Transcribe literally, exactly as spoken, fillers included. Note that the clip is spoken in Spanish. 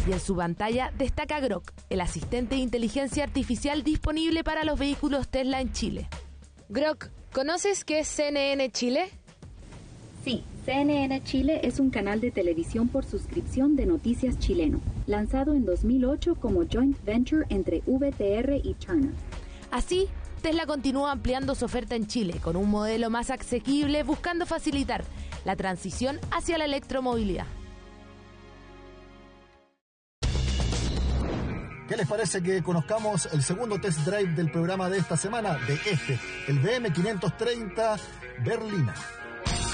Y en su pantalla destaca Grok, el asistente de inteligencia artificial disponible para los vehículos Tesla en Chile. Grok, ¿conoces qué es C N N Chile? Sí, C N N Chile es un canal de televisión por suscripción de noticias chileno, lanzado en dos mil ocho como joint venture entre V T R y Turner. Así, Tesla continúa ampliando su oferta en Chile con un modelo más asequible, buscando facilitar la transición hacia la electromovilidad. ¿Qué les parece que conozcamos el segundo test drive del programa de esta semana, de este, el B M quinientos treinta Berlina?